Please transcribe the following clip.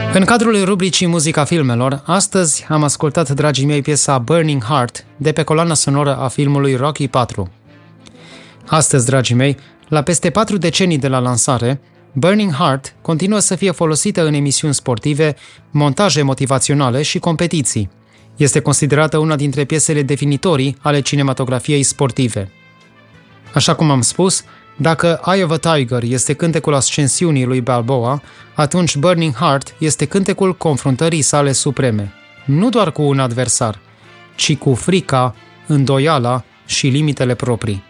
În cadrul rubricii Muzica filmelor, astăzi am ascultat, dragii mei, piesa Burning Heart de pe coloana sonoră a filmului Rocky 4. Astăzi, dragii mei, la peste 4 decenii de la lansare, Burning Heart continuă să fie folosită în emisiuni sportive, montaje motivaționale și competiții. Este considerată una dintre piesele definitorii ale cinematografiei sportive. Așa cum am spus, dacă Eye of a Tiger este cântecul ascensiunii lui Balboa, atunci Burning Heart este cântecul confruntării sale supreme, nu doar cu un adversar, ci cu frica, îndoiala și limitele proprii.